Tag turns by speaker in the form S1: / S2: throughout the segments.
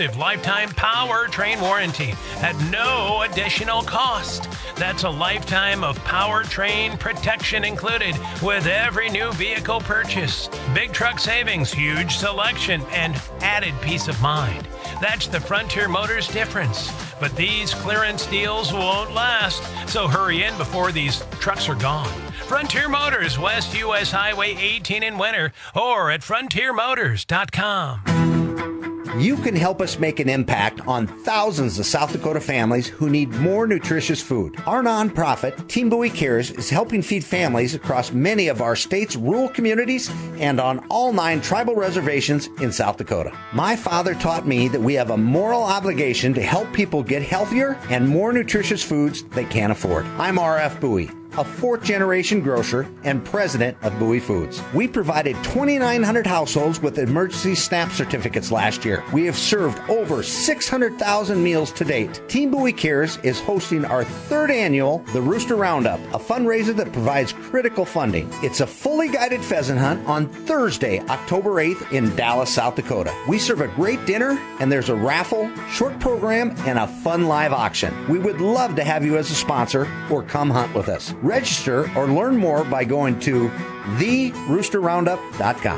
S1: exclusive lifetime powertrain warranty at no additional cost. That's a lifetime of powertrain protection included with every new vehicle purchase. Big truck savings, huge selection, and added peace of mind. That's the Frontier Motors difference. But these clearance deals won't last, so hurry in before these trucks are gone. Frontier Motors, West US Highway 18 in Winter, or at frontiermotors.com.
S2: You can help us make an impact on thousands of South Dakota families who need more nutritious food. Our nonprofit, Team Bowie Cares, is helping feed families across many of our state's rural communities and on all 9 tribal reservations in South Dakota. My father taught me that we have a moral obligation to help people get healthier and more nutritious foods they can't afford. I'm R.F. Bowie, a 4th-generation grocer and president of Bowie Foods. We provided 2,900 households with emergency SNAP certificates last year. We have served over 600,000 meals to date. Team Bowie Cares is hosting our 3rd annual The Rooster Roundup, a fundraiser that provides critical funding. It's a fully guided pheasant hunt on Thursday, October 8th in Dallas, South Dakota. We serve a great dinner, and there's a raffle, short program, and a fun live auction. We would love to have you as a sponsor or come hunt with us. Register or learn more by going to theroosterroundup.com.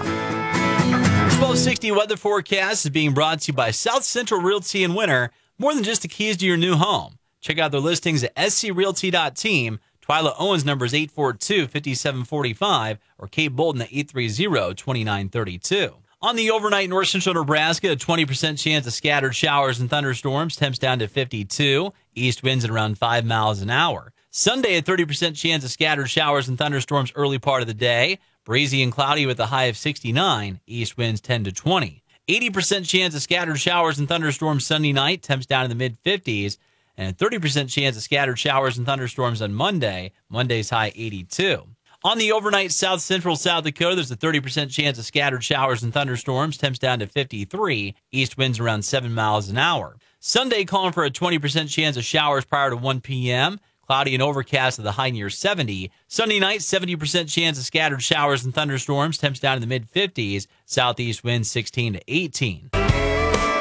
S3: 1260 weather forecast is being brought to you by South Central Realty in Winter. More than just the keys to your new home. Check out their listings at screalty.team. Twyla Owens' number is 842-5745 or Kate Bolden at 830-2932. On the overnight north central Nebraska, a 20% chance of scattered showers and thunderstorms. Temps down to 52. East winds at around 5 miles an hour. Sunday, a 30% chance of scattered showers and thunderstorms early part of the day. Breezy and cloudy with a high of 69. East winds 10 to 20. 80% chance of scattered showers and thunderstorms Sunday night. Temps down in the mid-50s. And a 30% chance of scattered showers and thunderstorms on Monday. Monday's high 82. On the overnight south central South Dakota, there's a 30% chance of scattered showers and thunderstorms. Temps down to 53. East winds around 7 miles an hour. Sunday, calling for a 20% chance of showers prior to 1 p.m. Cloudy and overcast at the high near 70. Sunday night, 70% chance of scattered showers and thunderstorms. Temps down in the mid-50s. Southeast winds 16 to 18.